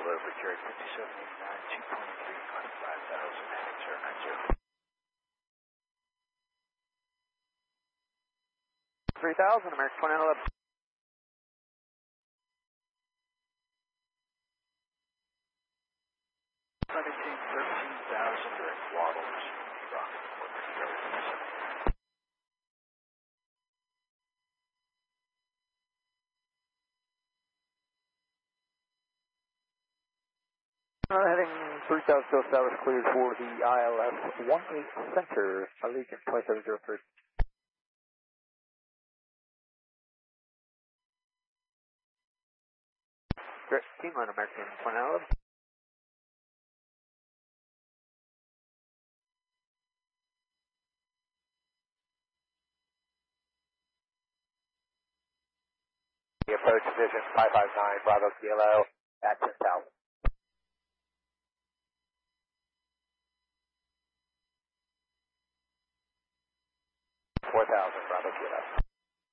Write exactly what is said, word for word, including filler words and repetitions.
Kilo for Jared fifty-seven eighty-nine, two point three on five thousand, heading zero nine zero. three thousand, American twenty-nine eleven. Maintain thirteen thousand during waddles. Rocket for Jared fifty-seven. Uh, heading three thousand Ghost Hours cleared for the I L S one eight Center, Allegiant twenty-seven oh three. Great, team line American twenty-nine eleven. The approach position five five nine Bravo Kilo at ten thousand. four thousand Bravo Kilo.